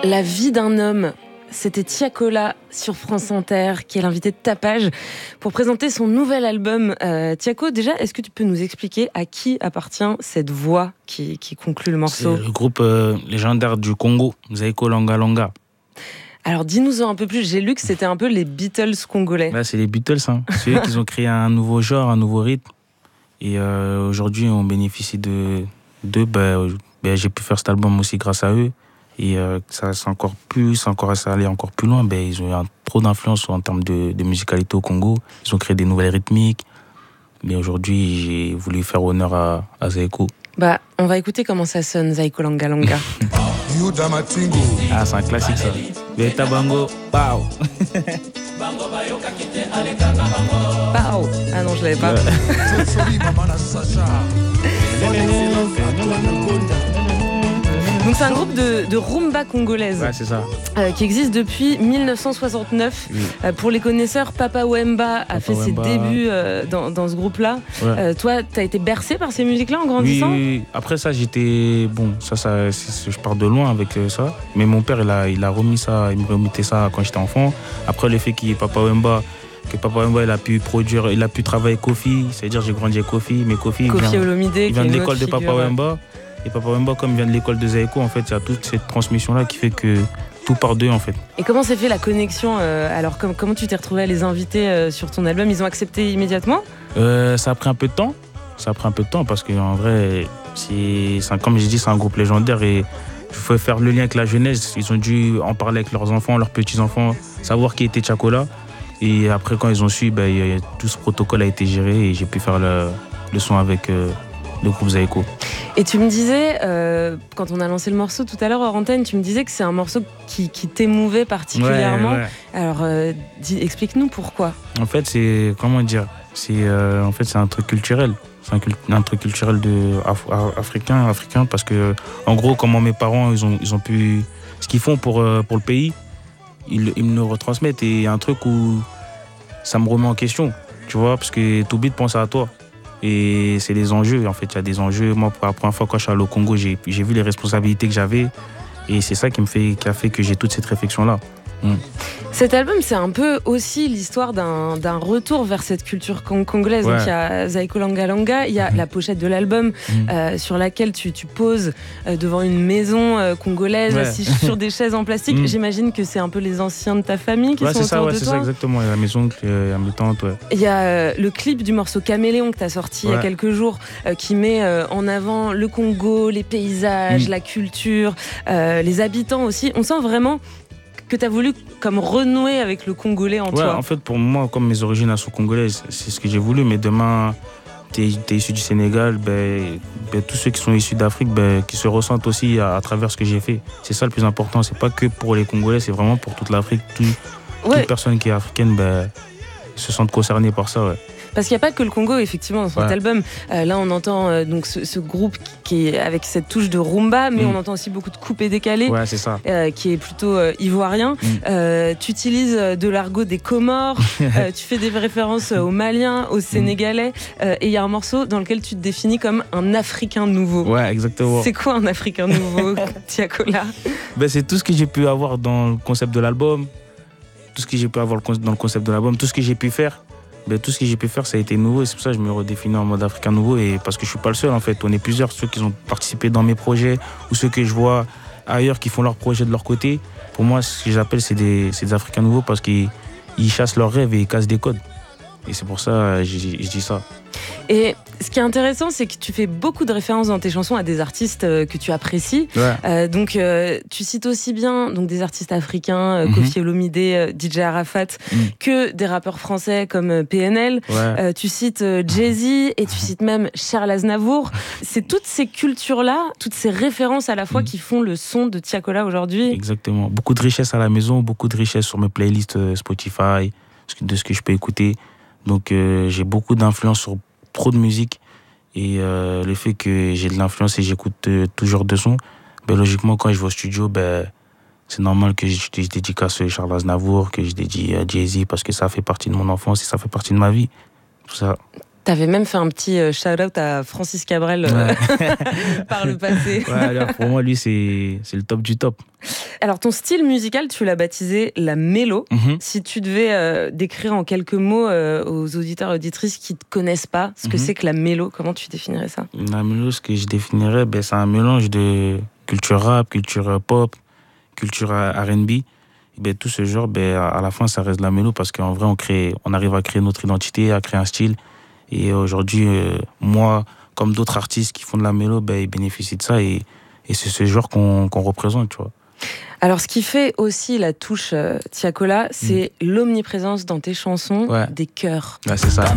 La vie d'un homme. C'était Tiakola sur France Inter qui est l'invité de Tapage pour présenter son nouvel album. Tiako, déjà, est-ce que tu peux nous expliquer à qui appartient cette voix qui conclut le morceau ? C'est le groupe légendaire du Congo, Zaiko Langa Langa. Alors dis-nous-en un peu plus, j'ai lu que c'était un peu les Beatles congolais. Là, c'est les Beatles, hein. C'est eux qui ont créé un nouveau genre, un nouveau rythme. Et aujourd'hui, on bénéficie d'eux. J'ai pu faire cet album aussi grâce à eux. Et ça allait encore plus loin. Ils ont eu trop d'influence en termes de musicalité au Congo. Ils ont créé des nouvelles rythmiques. Mais aujourd'hui, j'ai voulu faire honneur à Zaiko. On va écouter comment ça sonne, Zaiko Langa Langa. Ah, c'est un classique ça. Beta Bango, Pau. Pau. Ah non, je l'avais pas. Donc c'est un groupe de rumba congolaise. Ouais, c'est ça. Qui existe depuis 1969. Oui. Pour les connaisseurs, Papa Wemba a fait ses débuts dans ce groupe-là. Ouais. Toi, t'as été bercé par ces musiques-là en grandissant ? Oui. Après ça, j'étais... je pars de loin avec ça. Mais mon père, il a remis ça, il me remettait ça quand j'étais enfant. Après, le fait qu'il y ait Papa Wemba, il a pu produire, il a pu travailler avec Kofi. C'est-à-dire, j'ai grandi avec Kofi. Mais Kofi Olomide, il vient de l'école de Papa Wemba. Et Papa Wemba, comme il vient de l'école de Zaiko, en fait, il y a toute cette transmission-là qui fait que tout part d'eux, en fait. Et comment s'est fait la connexion alors, comment tu t'es retrouvé à les inviter sur ton album ? Ils ont accepté immédiatement ? Ça a pris un peu de temps. Parce qu'en vrai, comme je dis, c'est un groupe légendaire et il faut faire le lien avec la jeunesse. Ils ont dû en parler avec leurs enfants, leurs petits-enfants, savoir qui était Tiakola. Et après, quand ils ont su, tout ce protocole a été géré et j'ai pu faire le son avec le groupe Zaiko. Et tu me disais, quand on a lancé le morceau tout à l'heure hors antenne, tu me disais que c'est un morceau qui t'émouvait particulièrement. Ouais. Alors, explique-nous pourquoi. En fait, c'est un truc culturel. C'est un truc culturel africain parce que, en gros, comment mes parents, ils ont pu... Ce qu'ils font pour le pays, ils me le retransmettent. Et il y a un truc où ça me remet en question, tu vois, parce que tout bite pense à toi. Et c'est des enjeux, en fait, il y a des enjeux. Moi, pour la première fois, quand je suis allé au Congo, j'ai vu les responsabilités que j'avais. Et c'est ça qui a fait que j'ai toute cette réflexion-là. Cet album, c'est un peu aussi l'histoire d'un retour vers cette culture congolaise. Ouais. Donc il y a Zaiko Langa Langa, il y a la pochette de l'album sur laquelle tu poses devant une maison congolaise, assis sur des chaises en plastique. J'imagine que c'est un peu les anciens de ta famille qui sont autour de toi. C'est ça, exactement. Il y a la maison, mes tantes. Ouais. Il y a le clip du morceau Caméléon que tu as sorti il y a quelques jours qui met en avant le Congo, les paysages, la culture, les habitants aussi. On sent vraiment que tu as voulu comme renouer avec le Congolais en toi. En fait, pour moi, comme mes origines sont congolaises, c'est ce que j'ai voulu. Mais demain, t'es issu du Sénégal, tous ceux qui sont issus d'Afrique, qui se ressentent aussi à travers ce que j'ai fait. C'est ça le plus important. C'est pas que pour les Congolais, c'est vraiment pour toute l'Afrique. Toute personne qui est africaine se sent concernée par ça. Ouais. Parce qu'il n'y a pas que le Congo, effectivement, dans cet album. Là, on entend donc ce groupe qui est avec cette touche de rumba, mais on entend aussi beaucoup de coupés décalés, c'est ça. Qui est plutôt ivoirien. Tu utilises de l'argot des Comores, tu fais des références aux Maliens, aux Sénégalais, et il y a un morceau dans lequel tu te définis comme un Africain nouveau. Ouais, exactement. C'est quoi un Africain nouveau, Tiakola ? C'est tout ce que j'ai pu avoir dans le concept de l'album, tout ce que j'ai pu avoir dans le concept de l'album, tout ce que j'ai pu faire. Tout ce que j'ai pu faire, ça a été nouveau et c'est pour ça que je me redéfinis en mode africain nouveau et parce que je suis pas le seul en fait. On est plusieurs, ceux qui ont participé dans mes projets ou ceux que je vois ailleurs qui font leurs projets de leur côté. Pour moi, ce que j'appelle, c'est des africains nouveaux parce qu'ils chassent leurs rêves et ils cassent des codes. Et c'est pour ça que je dis ça. Et ce qui est intéressant, c'est que tu fais beaucoup de références dans tes chansons à des artistes que tu apprécies. Ouais. Donc, tu cites aussi bien des artistes africains, Kofi Olomide, DJ Arafat, que des rappeurs français comme PNL. Ouais. Tu cites Jay-Z et tu cites même Charles Aznavour. C'est toutes ces cultures-là, toutes ces références à la fois qui font le son de Tiakola aujourd'hui. Exactement. Beaucoup de richesse à la maison, beaucoup de richesse sur mes playlists Spotify, de ce que je peux écouter. Donc, j'ai beaucoup d'influence sur trop de musique et le fait que j'ai de l'influence et j'écoute toujours de sons, logiquement quand je vais au studio, c'est normal que je dédicace Charles Aznavour, que je dédie à Jay-Z parce que ça fait partie de mon enfance et ça fait partie de ma vie. Tout ça. T'avais même fait un petit shout-out à Francis Cabrel par le passé. Ouais, alors pour moi, lui, c'est le top du top. Alors, ton style musical, tu l'as baptisé la mélo. Si tu devais décrire en quelques mots aux auditeurs et auditrices qui ne te connaissent pas ce que c'est que la mélo, comment tu définirais ça? La mélo, ce que je définirais, c'est un mélange de culture rap, culture pop, culture R&B. Et tout ce genre, à la fin, ça reste de la mélo parce qu'en vrai, on arrive à créer notre identité, à créer un style. Et aujourd'hui, moi, comme d'autres artistes qui font de la mélo, ils bénéficient de ça et c'est ce genre qu'on représente, tu vois. Alors, ce qui fait aussi la touche Tiakola, c'est l'omniprésence dans tes chansons des chœurs. Ouais, c'est ça.